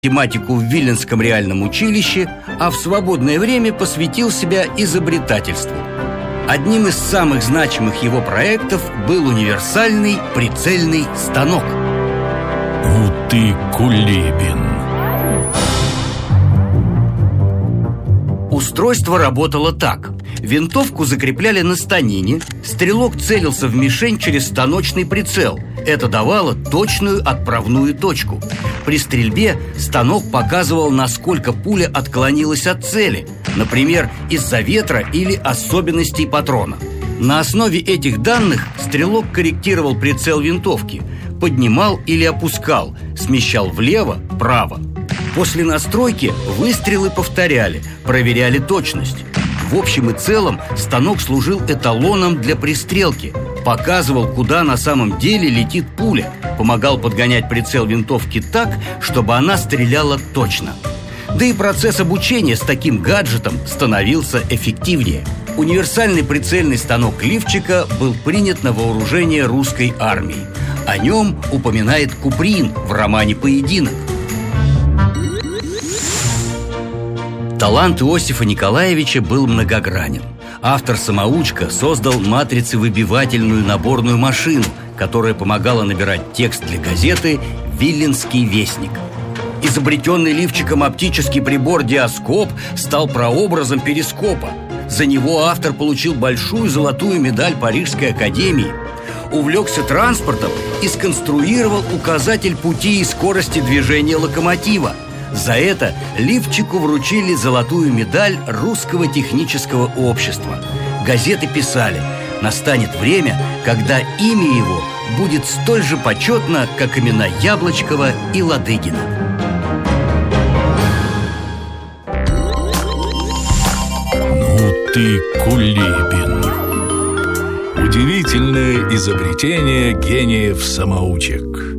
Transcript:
математику в Виленском реальном училище, а в свободное время посвятил себя изобретательству. Одним из самых значимых его проектов был универсальный прицельный станок. Ну ты кулибин. Устройство работало так. Винтовку закрепляли на станине, стрелок целился в мишень через станочный прицел. Это давало точную отправную точку. При стрельбе станок показывал, насколько пуля отклонилась от цели, например, из-за ветра или особенностей патрона. На основе этих данных стрелок корректировал прицел винтовки, поднимал или опускал, смещал влево, вправо. После настройки выстрелы повторяли, проверяли точность. В общем и целом станок служил эталоном для пристрелки, показывал, куда на самом деле летит пуля, помогал подгонять прицел винтовки так, чтобы она стреляла точно. Да и процесс обучения с таким гаджетом становился эффективнее. Универсальный прицельный станок Ливчика был принят на вооружение русской армии. О нем упоминает Куприн в романе «Поединок». Талант Иосифа Николаевича был многогранен. Автор-самоучка создал матрицевыбивательную наборную машину, которая помогала набирать текст для газеты «Виленский вестник». Изобретенный Ливчиком оптический прибор «Диаскоп» стал прообразом перископа. За него автор получил большую золотую медаль Парижской академии. Увлекся транспортом и сконструировал указатель пути и скорости движения локомотива. За это Ливчику вручили золотую медаль Русского технического общества. Газеты писали: настанет время, когда имя его будет столь же почетно, как имена Яблочкова и Ладыгина. Ну ты кулибин. Удивительное изобретение гениев-самоучек.